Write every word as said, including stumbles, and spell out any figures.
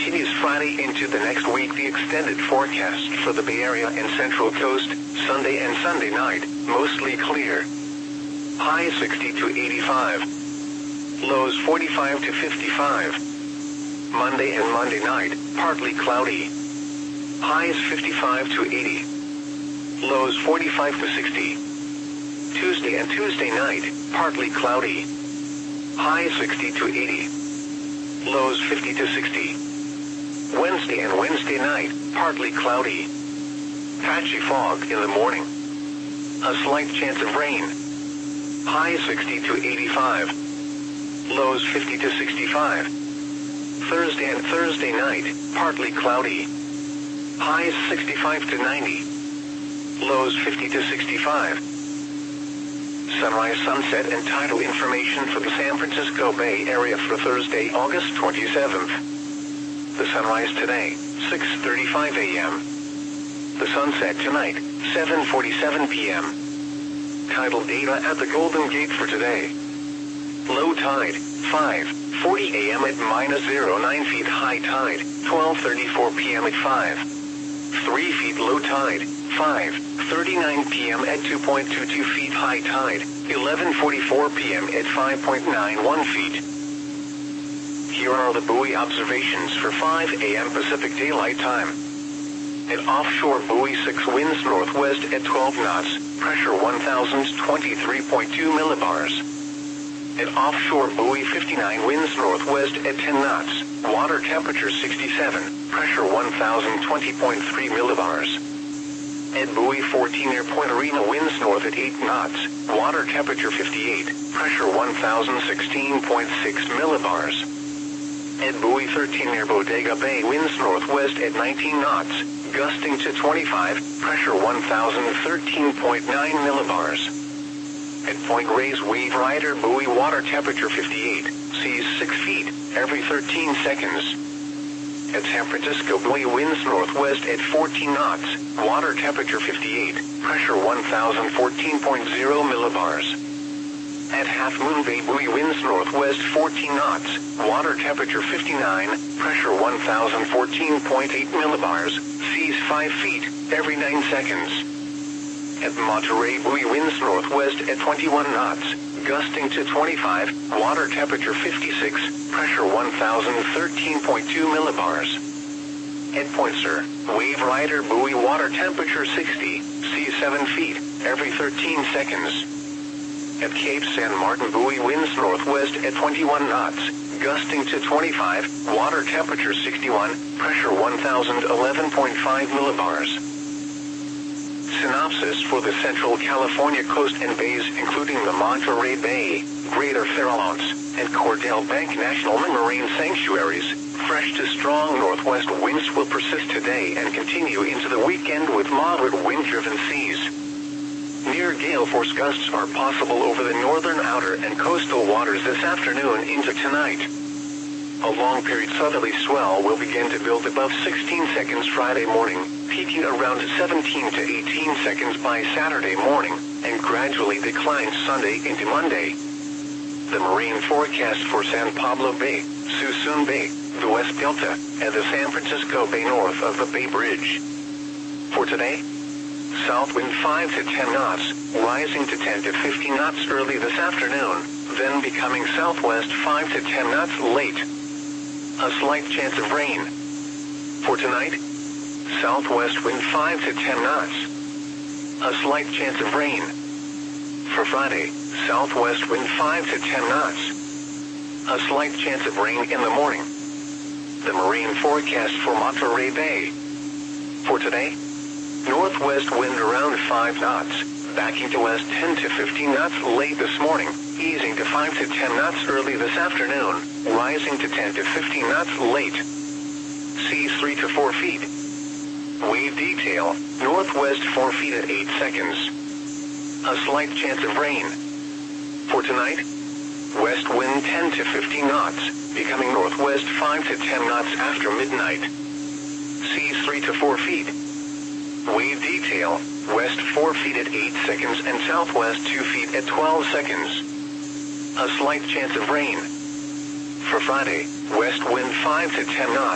continues Friday into the next week. The extended forecast for the Bay Area and Central Coast, Sunday and Sunday night, mostly clear. High sixty to eighty-five. Lows forty-five to fifty-five. Monday and Monday night, partly cloudy. Highs fifty-five to eighty. Lows forty-five to sixty. Tuesday and Tuesday night, partly cloudy. High sixty to eighty. Lows fifty to sixty. Wednesday and Wednesday night, partly cloudy. Patchy fog in the morning. A slight chance of rain. High sixty to eighty-five. Lows fifty to sixty-five. Thursday and Thursday night, partly cloudy. Highs sixty-five to ninety. Lows fifty to sixty-five. Sunrise, sunset, and tidal information for the San Francisco Bay Area for Thursday, August twenty-seventh. The sunrise today, six thirty-five a m The sunset tonight, seven forty-seven p m Tidal data at the Golden Gate for today. Low tide, five forty a m at minus zero point nine feet. High tide, twelve thirty-four p m at five three feet. Low tide, five thirty-nine p m at two point two two feet. High tide, eleven forty-four p m at five point nine one feet. Here are the buoy observations for five a m Pacific Daylight Time. At offshore buoy six, winds northwest at twelve knots, pressure one thousand twenty-three point two millibars. At offshore buoy fifty-nine, winds northwest at ten knots, water temperature sixty-seven, pressure one thousand twenty point three millibars. At buoy fourteen, near Point Arena, winds north at eight knots, water temperature fifty-eight, pressure one thousand sixteen point six millibars. At buoy thirteen, near Bodega Bay, winds northwest at nineteen knots, gusting to twenty-five, pressure one thousand thirteen point nine millibars. At Point Reyes, wave rider buoy, water temperature fifty-eight, seas six feet, every thirteen seconds. At San Francisco buoy, winds northwest at fourteen knots, water temperature fifty-eight, pressure one thousand fourteen point zero millibars. At Half Moon Bay buoy, winds northwest fourteen knots, water temperature fifty-nine, pressure one thousand fourteen point eight millibars, seas five feet, every nine seconds. At Monterey buoy, winds northwest at twenty-one knots, gusting to twenty-five, water temperature fifty-six, pressure one thousand thirteen point two millibars. At Point Sur, wave rider buoy, water temperature sixty, seas seven feet, every thirteen seconds. At Cape San Martin buoy, winds northwest at twenty-one knots, gusting to twenty-five, water temperature sixty-one, pressure one thousand eleven point five millibars. Synopsis for the Central California coast and bays, including the Monterey Bay, Greater Farallones, and Cordell Bank National Marine Sanctuaries. Fresh to strong northwest winds will persist today and continue into the weekend with moderate wind-driven seas. Near gale force gusts are possible over the northern outer and coastal waters this afternoon into tonight. A long-period southerly swell will begin to build above sixteen seconds Friday morning, peaking around seventeen to eighteen seconds by Saturday morning, and gradually decline Sunday into Monday. The marine forecast for San Pablo Bay, Suisun Bay, the West Delta, and the San Francisco Bay north of the Bay Bridge. For today, south wind five to ten knots, rising to ten to fifteen knots early this afternoon, then becoming southwest five to ten knots late. A slight chance of rain. For tonight, southwest wind five to ten knots. A slight chance of rain. For Friday, southwest wind five to ten knots. A slight chance of rain in the morning. The marine forecast for Monterey Bay. For today, northwest wind around five knots, backing to west ten to fifteen knots late this morning, easing to five to ten knots early this afternoon, rising to ten to fifteen knots late. Seas three to four feet. Wave detail, northwest four feet at eight seconds. A slight chance of rain. For tonight, west wind ten to fifteen knots, becoming northwest five to ten knots after midnight. Seas three to four feet. Wave detail, west four feet at eight seconds and southwest two feet at twelve seconds. A slight chance of rain. For Friday, west wind five to ten knots.